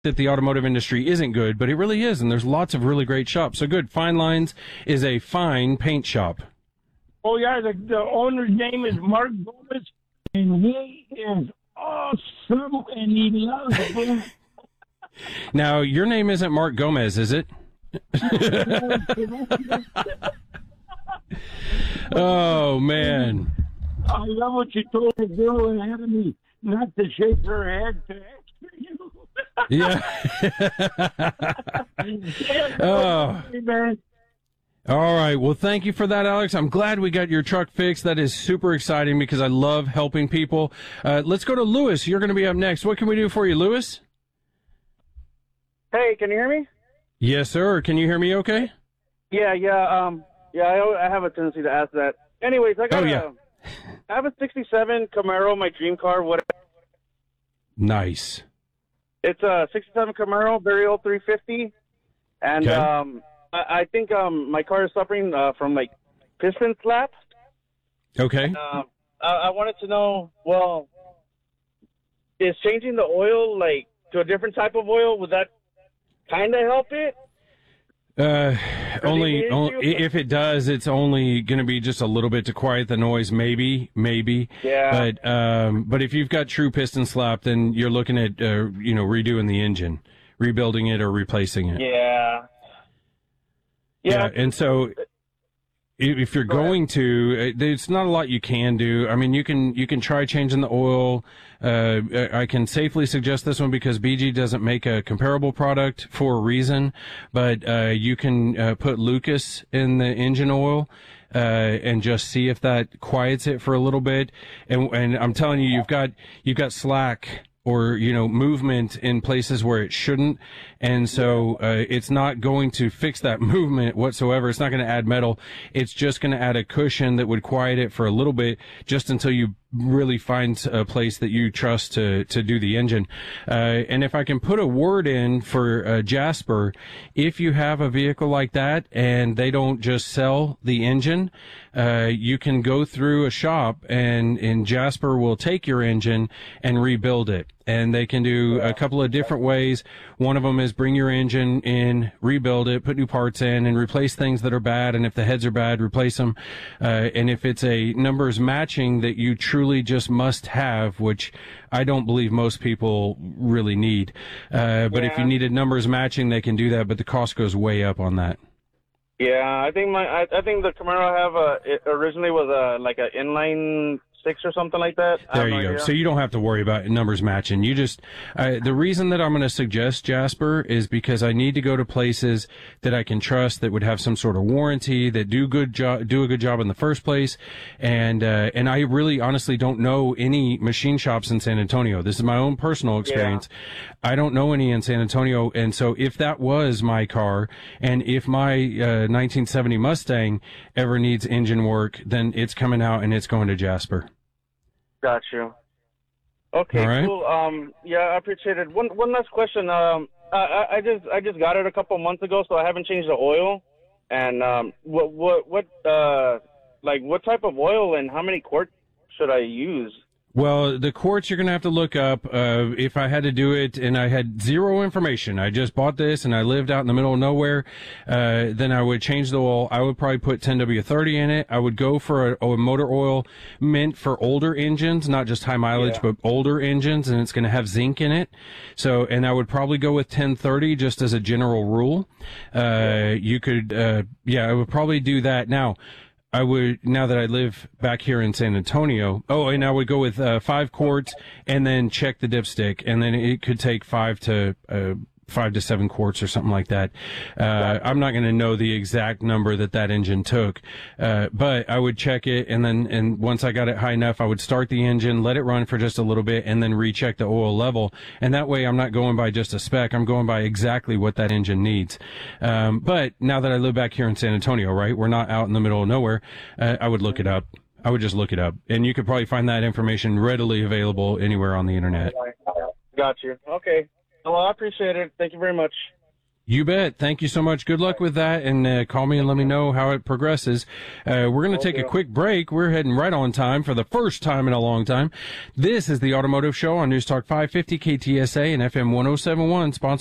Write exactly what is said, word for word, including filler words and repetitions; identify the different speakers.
Speaker 1: that the automotive industry isn't good, but it really is, and there's lots of really great shops. So good. Fine Lines is a fine paint shop.
Speaker 2: Oh, yeah, the, the owner's name is Mark Gomez, and he is awesome, and he loves it.
Speaker 1: Now, your name isn't Mark Gomez, is it? Oh, man.
Speaker 2: I love what you told the girl ahead of me, not to shake her head to answer you.
Speaker 1: Yeah.
Speaker 2: Yeah,
Speaker 1: Oh.
Speaker 2: man.
Speaker 1: All right. Well, thank you for that, Alex. I'm glad we got your truck fixed. That is super exciting because I love helping people. Uh, let's go to Lewis. You're going to be up next. What can we do for you, Lewis?
Speaker 3: Hey, can you hear me?
Speaker 1: Yes, sir. Can you hear me okay?
Speaker 3: Yeah, yeah, um, yeah, I, I have a tendency to ask that. Anyways, I got
Speaker 1: Oh, yeah.
Speaker 3: a, I have a sixty-seven Camaro, my dream car, whatever.
Speaker 1: Nice.
Speaker 3: It's a sixty-seven Camaro, very old three fifty, and
Speaker 1: Okay.
Speaker 3: um, I, I think um, my car is suffering uh, from, like, piston slaps.
Speaker 1: Okay.
Speaker 3: Um, I, I wanted to know, well, is changing the oil, like, to a different type of oil, would that kind of help it?
Speaker 1: Uh, only,
Speaker 3: issue?
Speaker 1: only if it does, it's only going to be just a little bit to quiet the noise, maybe, maybe.
Speaker 3: Yeah.
Speaker 1: But um, but if you've got true piston slap, then you're looking at uh, you know redoing the engine, rebuilding it or replacing it.
Speaker 3: Yeah.
Speaker 1: Yeah,
Speaker 3: Yeah.
Speaker 1: and so i- if you're going to, uh, there's not a lot you can do. I mean, you can you can try changing the oil. Uh, I can safely suggest this one because B G doesn't make a comparable product for a reason. But uh, you can uh, put Lucas in the engine oil. Uh, and just see if that quiets it for a little bit. And, and I'm telling you, you've got, you've got slack or, you know, movement in places where it shouldn't. And so, uh, it's not going to fix that movement whatsoever. It's not going to add metal. It's just going to add a cushion that would quiet it for a little bit just until you really find a place that you trust to, to do the engine. Uh, and if I can put a word in for, uh, Jasper, if you have a vehicle like that and they don't just sell the engine, uh, you can go through a shop and, and Jasper will take your engine and rebuild it. And they can do a couple of different ways. One of them is bring your engine in, rebuild it, put new parts in, and replace things that are bad. And if the heads are bad, replace them. Uh, and if it's a numbers matching that you truly just must have, which I don't believe most people really need. Uh, but if you
Speaker 3: Yeah.
Speaker 1: needed numbers matching, they can do that, but the cost goes way up on that.
Speaker 3: Yeah, I think my I, I think the Camaro I have uh, it originally was a like a inline six or something like that. I
Speaker 1: There
Speaker 3: have
Speaker 1: you
Speaker 3: no
Speaker 1: go.
Speaker 3: idea.
Speaker 1: So you don't have to worry about numbers matching. You just, uh, the reason that I'm going to suggest Jasper is because I need to go to places that I can trust that would have some sort of warranty, that do good job, do a good job in the first place. And, uh, and I really honestly don't know any machine shops in San Antonio. This is my own personal experience. I don't know any in San Antonio. And so if that was my car and if my, uh, nineteen seventy Mustang ever needs engine work, then it's coming out and it's going to Jasper.
Speaker 3: Got you. Okay,
Speaker 1: All right.
Speaker 3: cool. Um, yeah, I appreciate it. One one last question. Um, I, I I just I just got it a couple months ago, so I haven't changed the oil. And um, what what what uh like what type of oil and how many quarts should I use?
Speaker 1: Well, the quarts you're going to have to look up. Uh, if I had to do it and I had zero information, I just bought this and I lived out in the middle of nowhere, uh, then I would change the oil. I would probably put ten W thirty in it. I would go for a, a motor oil meant for older engines, not just high mileage,
Speaker 3: Yeah.
Speaker 1: but older engines, and it's going to have zinc in it. So, and I would probably go with ten thirty just as a general rule. Uh, you could, uh, yeah, I would probably do that. Now, I would, now that I live back here in San Antonio, oh, and I would go with uh, five quarts and then check the dipstick, and then it could take five to uh, five to seven quarts or something like that. Uh, I'm not going to know the exact number that that engine took, uh, but I would check it, and then and once I got it high enough, I would start the engine, let it run for just a little bit, and then recheck the oil level. And that way, I'm not going by just a spec. I'm going by exactly what that engine needs. Um, but now that I live back here in San Antonio, right, we're not out in the middle of nowhere. Uh, I would look it up. I would just look it up, and you could probably find that information readily available anywhere on the internet.
Speaker 3: Got you. Okay. Well, I appreciate it. Thank you very much.
Speaker 1: You bet. Thank you so much. Good luck with that, and uh, call me and let me know how it progresses. Uh, we're going to take a quick break. We're heading right on time for the first time in a long time. This is the Automotive Show on News Talk five fifty K T S A and F M one oh seven point one, sponsored